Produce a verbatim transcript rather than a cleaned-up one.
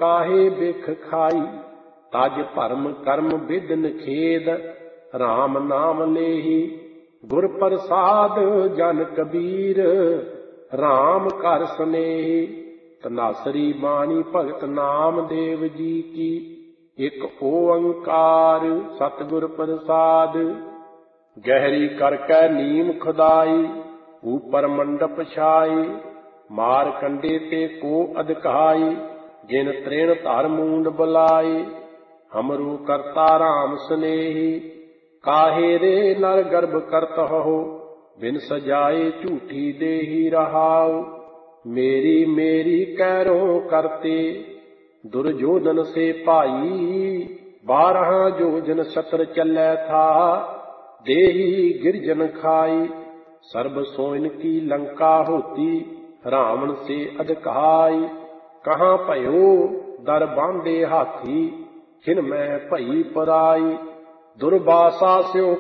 काहे बिख खाई। तज भरम कर्म विद निखेद राम नाम लेही। गुर प्रसाद जन कबीर राम कर स्नेही। तनासरी बाणी भगत नामदेव जी की। एक ओंकार सतगुर प्रसाद। गहरी करकै नीम खुदाई ऊपर मंडप छाई। मार कंडे ते को अधकाई जिन तृण धर मूंड बुलाई। हमरू करता राम स्नेही काहे रे नर गर्भ करत हो। बिन सजाए झूठी देही रहाओ। मेरी मेरी कैरो करते दुर्योधन से पाई। बारह जोजन शत्र चलै था देही गिरजन खाई। सर्ब सोइन की लंका होती रावण से अधकाई। कहाँ भयो दर बांधे हाथी खिन में भई पराई। दुर्वासा स्यों